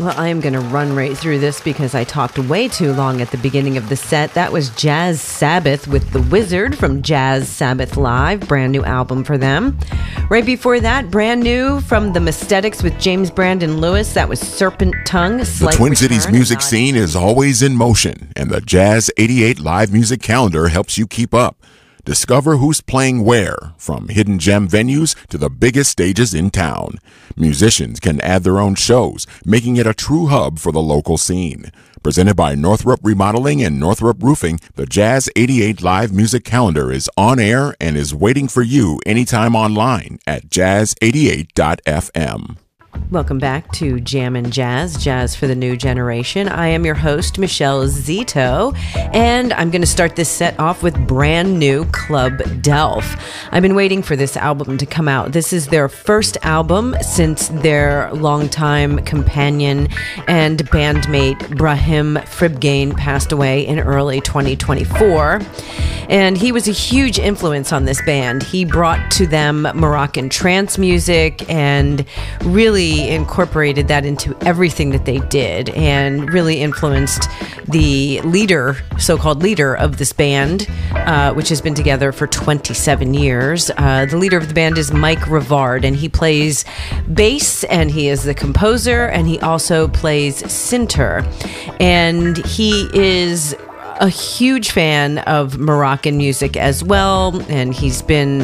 Well, I am going to run right through this because I talked way too long at the beginning of the set. That was Jazz Sabbath with The Wizard from Jazz Sabbath Live, brand new album for them. Right before that, brand new from the Messthetics with James Brandon Lewis. That was Serpent Tongue. The Twin Cities music scene is always in motion, and the Jazz 88 live music calendar helps you keep up. Discover who's playing where, from hidden gem venues to the biggest stages in town. Musicians can add their own shows, making it a true hub for the local scene. Presented by Northrop Remodeling and Northrop Roofing, the Jazz 88 live music calendar is on air and is waiting for you anytime online at jazz88.fm. Welcome back to Jammin' Jazz, Jazz for the New Generation. I am your host, Michelle Zito, and I'm going to start this set off with brand new Club Delph. I've been waiting for this album to come out. This is their first album since their longtime companion and bandmate Brahim Fribgain passed away in early 2024. And he was a huge influence on this band. He brought to them Moroccan trance music and really incorporated that into everything that they did, and really influenced the leader, so-called leader of this band, which has been together for 27 years. The leader of the band is Mike Rivard, and he plays bass, and he is the composer, and he also plays synth. And he is a huge fan of Moroccan music as well, and he's been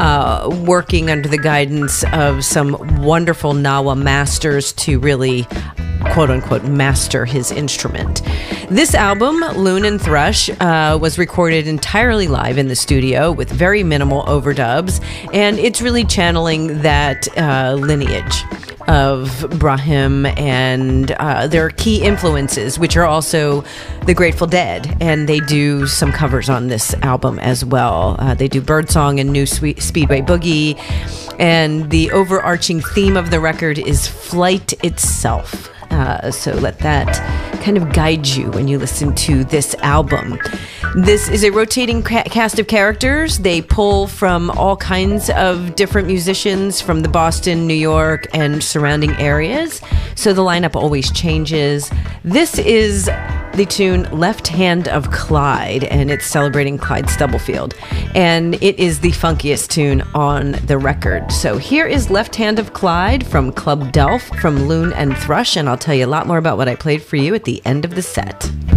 working under the guidance of some wonderful Nawa masters to really, quote-unquote, master his instrument. This album, Loon and Thrush, was recorded entirely live in the studio with very minimal overdubs, and it's really channeling that lineage of Brahim and their key influences, which are also the Grateful Dead, and they do some covers on this album as well. They do Birdsong and New Speedway Boogie, and the overarching theme of the record is flight itself. So let that kind of guide you when you listen to this album. This is a rotating cast of characters. They pull from all kinds of different musicians from the Boston, New York, and surrounding areas. So the lineup always changes. This is the tune Left Hand of Clyde, and it's celebrating Clyde Stubblefield. And it is the funkiest tune on the record. So here is Left Hand of Clyde from Club Delph from Loon and Thrush, and I'll tell you a lot more about what I played for you at the end of the set.